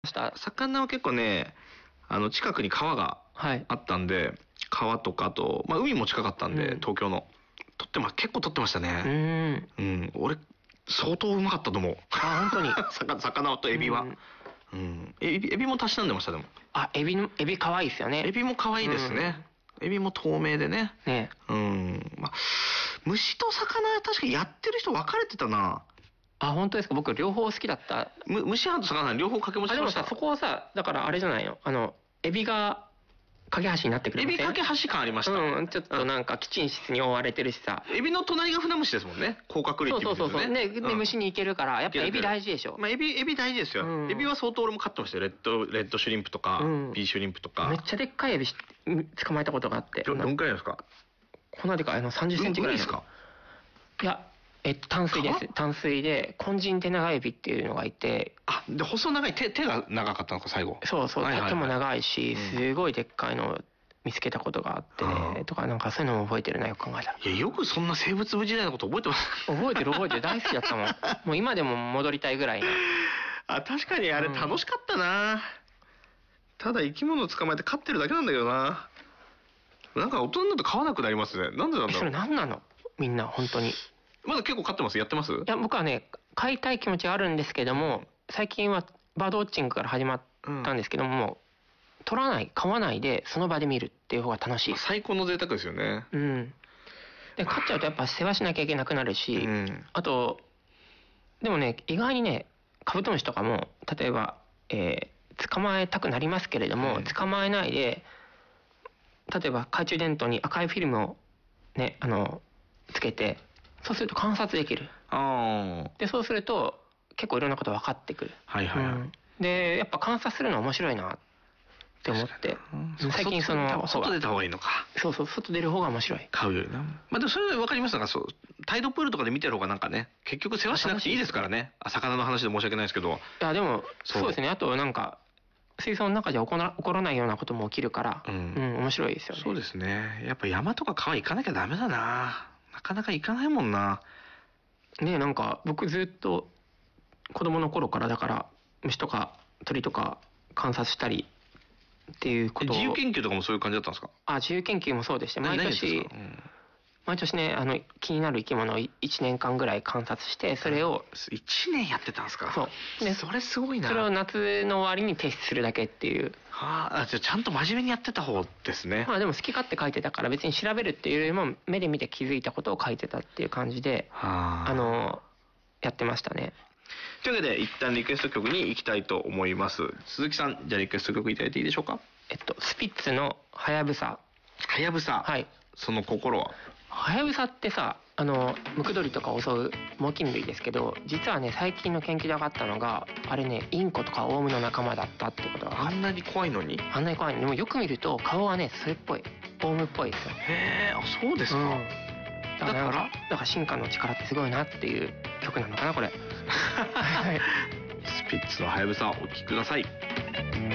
魚は結構ね、近くに川があったんで、川とかと、海も近かったんで、東京の。結構取ってましたね。俺、相当うまかったと思う。 本当に魚とエビは。エビもたしなんでました、でも。 エビ可愛いですよね。 エビも可愛いですね。エビも透明でね。虫と魚は確かにやってる人分かれてたな。 本当ですか。僕両方好きだった。 虫派と魚両方掛け持ちしました。 でもさ、そこはさ、だからあれじゃないの。エビが架け橋になってくる。 エビ架け橋感ありました。 ちょっとなんかキチン室に覆われてるしさ。 エビの隣が船虫ですもんね。甲殻類っていうことですね。 で、虫に行けるから、やっぱエビ大事でしょ。 エビ大事ですよ。エビは相当俺も飼ってましたよ。レッドシュリンプとか、ピーシュリンプとか。 めっちゃでっかいエビ捕まえたことがあって。 どんくらいですか？ こんなでかい30センチぐらいですか？いや、淡水です。淡水で、コンジンテナガエビっていうのがいて。 で、細長い手が長かったのか、最後。 そう、手も長いし、すごいでっかいのを見つけたことがあって、とか、なんかそういうのも覚えてるな、よく考えたら。 いや、よくそんな生物部時代のこと覚えてます。 覚えてる、大好きだったもん。もう今でも戻りたいぐらいな。 確かにあれ楽しかったな。ただ生き物を捕まえて飼ってるだけなんだけどな。なんか大人になると飼わなくなりますね。なんでなんだろう。 それ何なの？みんな、本当に。 まだ結構飼ってます？やってます？いや、僕はね、飼いたい気持ちがあるんですけども、最近はバードウォッチングから始まったんですけども、取らない、飼わないで、その場で見るっていう方が楽しい。 最高の贅沢ですよね。 で、飼っちゃうとやっぱ世話しなきゃいけなくなるし、あと、でもね、意外にね、カブトムシとかも、例えば、捕まえたくなりますけれども、捕まえないで、例えば懐中電灯に赤いフィルムをね、つけて、そうすると観察できる。で、そうすると、結構いろんなこと分かってくる。で、やっぱ観察するの面白いなって思って、最近外出た方がいいのか。 そう、外出る方が面白い。 買うよりな。でもそれ分かりますが、タイドプールとかで見てる方がなんかね、結局世話しなくていいですからね。魚の話で申し訳ないですけど。 いや、でも、そうですね。あとなんか、水槽の中じゃ起こらないようなことも起きるから、面白いですよね。 そうですね。やっぱ山とか川行かなきゃダメだな。なかなか行かないもんな。 ねえ、なんか僕ずっと子供の頃からだから虫とか鳥とか観察したりっていうことを。 自由研究とかもそういう感じだったんですか？ 自由研究もそうでして、毎年ね、気になる生き物を1年間ぐらい観察して、それを。 1年やってたんですか？ そう。で、 それすごいな。 それを夏の終わりに提出するだけっていう。 じゃあちゃんと真面目にやってた方ですね。 でも好き勝手書いてたから別に調べるっていうよりも目で見て気づいたことを書いてたっていう感じで、やってましたね。 というわけで一旦リクエスト曲に行きたいと思います。鈴木さん、じゃあリクエスト曲いただいていいでしょうか？ スピッツのはやぶさ。 はやぶさ。 はい。 その心は？ はやぶさってさ、ムクドリとか襲う猛禽類ですけど、実はね、最近の研究で分かったのが、あれね、インコとかオウムの仲間だったってことが。 あんなに怖いのに？ あんなに怖いのに。でもよく見ると顔はね、それっぽい。オウムっぽいですよ。 そうですか。 だから進化の力ってすごいなっていう曲なのかな、これ。 スピッツのはやぶさお聴きください。